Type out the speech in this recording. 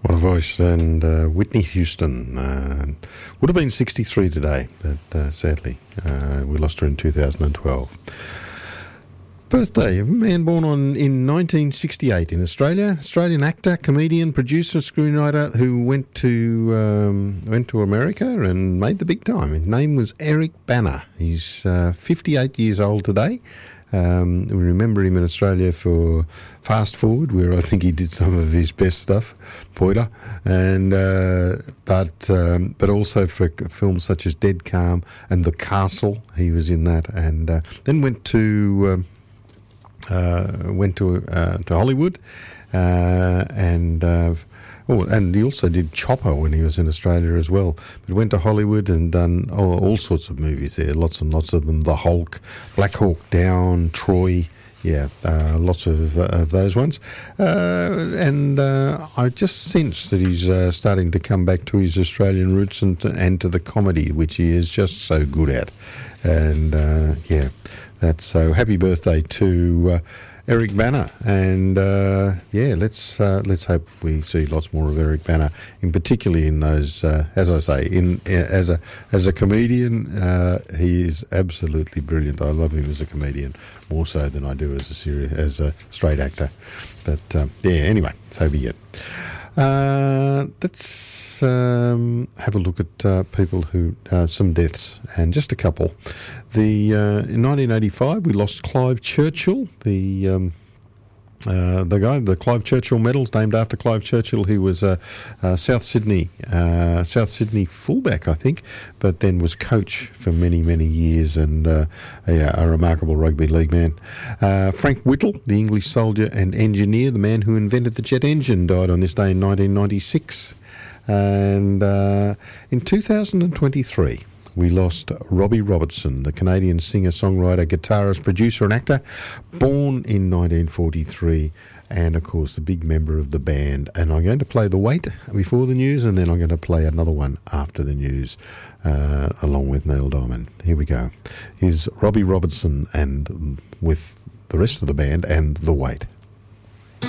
What a voice. And Whitney Houston would have been 63 today, but sadly we lost her in 2012. Birthday of a man born in 1968 in Australia. Australian actor, comedian, producer, screenwriter who went to America and made the big time. His name was Eric Bana. He's 58 years old today. We remember him in Australia for Fast Forward, where I think he did some of his best stuff, Poiter, and but also for films such as Dead Calm and The Castle. He was in that, and then went to Hollywood, and he also did Chopper when he was in Australia as well. But went to Hollywood and done all sorts of movies there, lots and lots of them. The Hulk, Black Hawk Down, Troy, lots of those ones. And I just sense that he's starting to come back to his Australian roots and to the comedy, which he is just so good at. And that's so. Happy birthday to Eric Bana, and let's hope we see lots more of Eric Bana, in particularly in those. As I say, as a comedian, he is absolutely brilliant. I love him as a comedian more so than I do as a straight actor. But anyway, so be it. Let's have a look at people who some deaths, and just a couple. In 1985 we lost Clive Churchill, the Clive Churchill Medal's named after Clive Churchill, who was a South Sydney fullback, I think, but then was coach for many years, and a remarkable rugby league man. Frank Whittle, the English soldier and engineer, the man who invented the jet engine, died on this day in 1996. And in 2023, we lost Robbie Robertson, the Canadian singer, songwriter, guitarist, producer and actor, born in 1943, and of course the big member of the band. And I'm going to play The Wait before the news, and then I'm going to play another one after the news, along with Neil Diamond. Here we go. Here's Robbie Robertson and with the rest of the band and The Wait.